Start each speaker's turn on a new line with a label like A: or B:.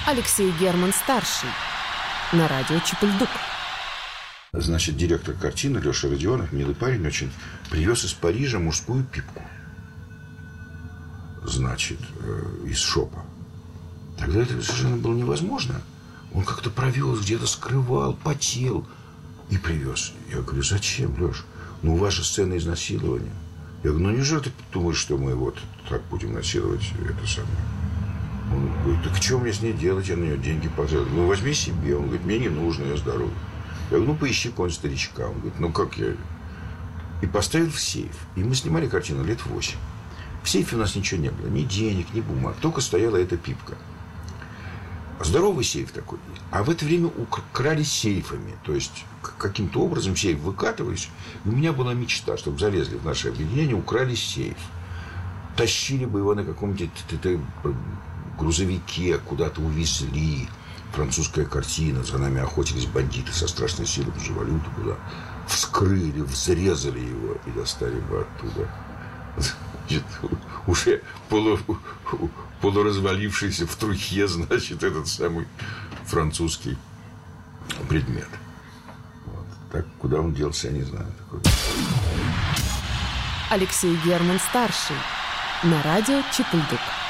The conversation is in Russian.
A: Алексей Герман-старший. На радио Чепыльдук.
B: Значит, директор картины Леша Родионов, милый парень очень, привез из Парижа мужскую пипку. Значит, из шопа. Тогда это совершенно было невозможно. Он как-то провез, где-то скрывал, потел и привез. Я говорю, зачем, Леш? Ну, у вас же сцена изнасилования. Я говорю, ну, неужели ты думаешь, что мы вот так будем насиловать это самое? Он говорит, так что мне с ней делать? Я на нее деньги потратил. Ну, возьми себе. Он говорит, мне не нужно, я здоров. Я говорю, ну, поищи какого-нибудь старичка. Он говорит, ну, как я... И поставил в сейф. И мы снимали картину лет 8. В сейфе у нас ничего не было. Ни денег, ни бумаг. Только стояла эта пипка. Здоровый сейф такой. А в это время украли сейфами. То есть, каким-то образом сейф выкатывались. И у меня была мечта, чтобы залезли в наше объединение, украли сейф. Тащили бы его на каком-нибудь грузовике, куда-то увезли. Французская картина. За нами охотились бандиты со страшной силой, же валюту куда. Вскрыли, взрезали его и достали бы оттуда. Значит, уже полуразвалившийся в трухе, значит, этот самый французский предмет. Вот. Так, куда он делся, я не знаю.
A: Алексей Герман-старший. На радио Чепыльдук.